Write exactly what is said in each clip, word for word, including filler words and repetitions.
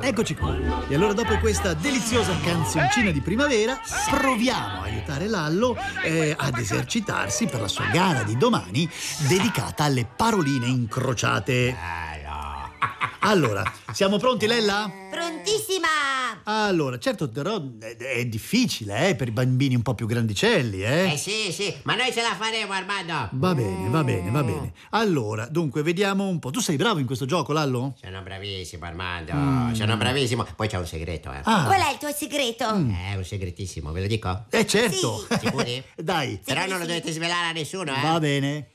Eccoci qua. E allora dopo questa deliziosa canzoncina di primavera proviamo a aiutare Lallo eh, ad esercitarsi per la sua gara di domani dedicata alle paroline incrociate. Allora, siamo pronti, Lella? Prontissima! Allora, certo, però è, è difficile, eh, per i bambini un po' più grandicelli, eh? Eh sì, sì, ma noi ce la faremo, Armando. Va bene, va bene, va bene. Allora, dunque, vediamo un po'. Tu sei bravo in questo gioco, Lallo? Sono bravissimo, Armando. Mm. Sono bravissimo. Poi c'è un segreto, eh. Ah. Qual è il tuo segreto? Mm. È un segretissimo, ve lo dico? Eh, certo. Sì. Sicuri? Dai. Però non lo dovete svelare a nessuno, eh. Va bene.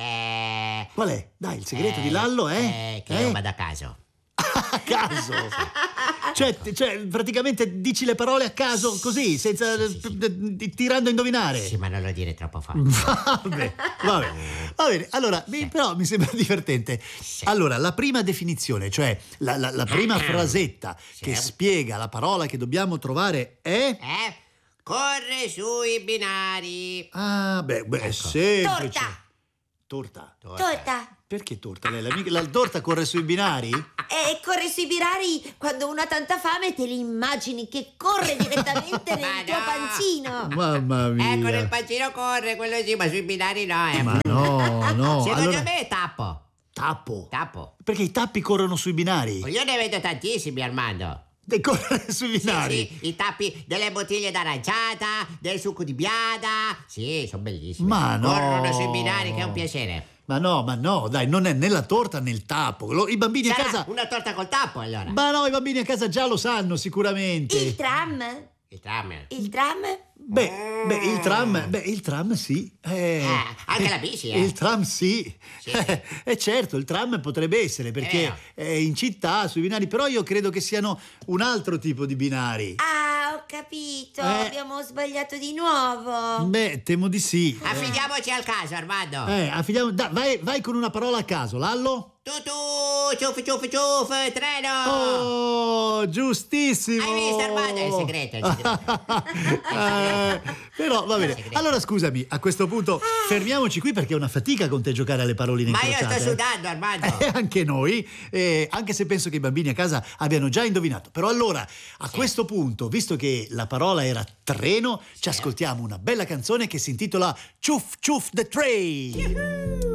Eh... Qual è? Dai, il segreto eh, di Lallo è? Eh, che eh? io vado a caso. A caso? Cioè, cioè, praticamente dici le parole a caso, così, senza sì, sì, sì. tirando a indovinare. Sì, ma non lo dire troppo forte. Vabbè, vabbè. Va bene, allora, mi, però mi sembra divertente. Sì. Allora, la prima definizione, cioè la, la, la prima frasetta Sì. che spiega la parola che dobbiamo trovare è... Eh? Corre sui binari. Ah, beh, beh, è Ecco. semplice. Torta! Torta? Torta! Perché torta? Lei, la, la torta corre sui binari? E corre sui binari quando uno ha tanta fame e te li immagini che corre direttamente nel Ma tuo no. pancino. Mamma mia. Ecco, nel pancino corre, quello sì, ma sui binari no, eh. Ma no, no. Secondo Allora, me è tappo. tappo. Tappo. Perché i tappi corrono sui binari? Io ne vedo tantissimi, Armando. E correre sui binari? Sì, sì, i tappi delle bottiglie d'aranciata, del succo di biada. Sì, sono bellissimi. Ma no. Corrono sui binari, che è un piacere. Ma no, ma no, dai, non è né la torta né il tappo. Lo- I bambini a Sarà casa... una torta col tappo, allora. Ma no, i bambini a casa già lo sanno sicuramente. Il tram? Il tram. Il tram? Beh, beh, il tram, beh, il tram sì. Eh, Eh, anche la bici, eh. Il tram sì. Sì. Eh, eh, certo, il tram potrebbe essere perché vero. è in città, sui binari, però io credo che siano un altro tipo di binari. Ah, ho capito. Eh. Abbiamo sbagliato di nuovo. Beh, temo di sì. Affidiamoci al caso, Armando. Eh, affidiamo... da- vai, vai con una parola a caso, Lallo. Tu tu, ciuff ciuff ciuff, treno. Oh, giustissimo! Hai visto, Armando? È il segreto, è il segreto. Eh, però va bene. segreto. Allora scusami, a questo punto fermiamoci qui perché è una fatica con te giocare alle paroline Ma io incrociate. sto sudando, Armando. E anche noi, eh, anche se penso che i bambini a casa abbiano già indovinato. Però allora, a Sì. questo punto, visto che la parola era treno, ci ascoltiamo una bella canzone che si intitola Ciuff Ciuff the Train.